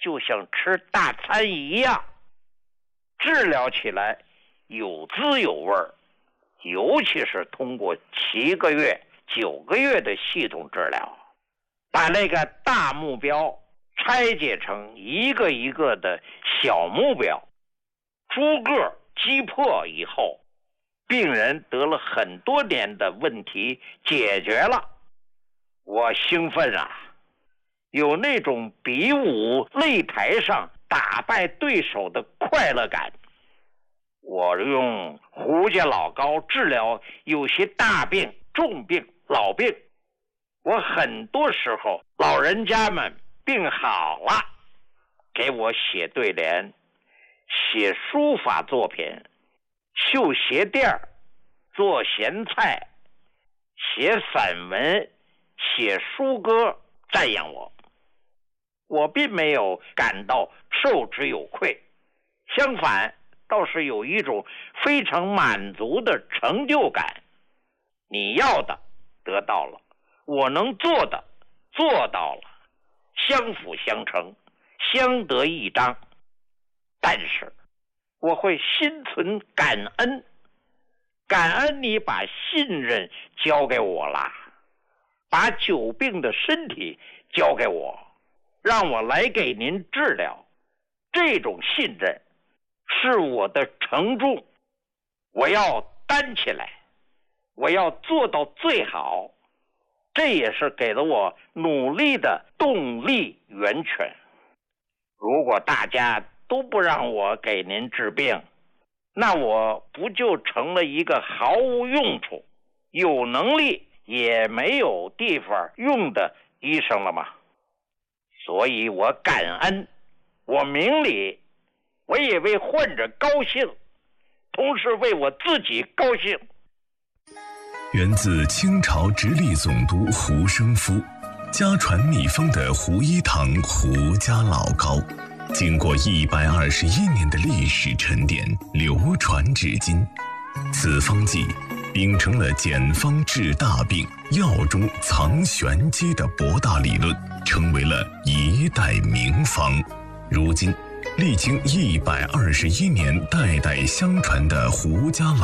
就像吃大餐一样，治疗起来有滋有味儿，尤其是通过7个月、9个月的系统治疗，把那个大目标拆解成一个一个的小目标，逐个击破以后，病人得了很多年的问题解决了。我兴奋啊，有那种比武擂台上打败对手的快乐感。我用胡家老膏治疗有些大病、重病、老病。我很多时候老人家们病好了，给我写对联，写书法作品，绣鞋垫，做咸菜，写散文，写书歌，赞扬我。我并没有感到受之有愧，相反，倒是有一种非常满足的成就感。你要的得到了，我能做的做到了，相辅相成，相得益彰。但是我会心存感恩，感恩你把信任交给我了，把久病的身体交给我，让我来给您治疗。这种信任是我的承重，我要担起来，我要做到最好，这也是给了我努力的动力源泉。如果大家都不让我给您治病，那我不就成了一个毫无用处、有能力也没有地方用的医生了吗？所以我感恩，我明理，我也为患者高兴，同时为我自己高兴。 源自清朝直隶总督胡生夫，家传秘方的胡一堂胡家老膏，经过121年的历史沉淀，流传至今。此方剂秉承了简方治大病、药中藏玄机的博大理论，成为了一代名方。如今历经121年代代相传的胡家老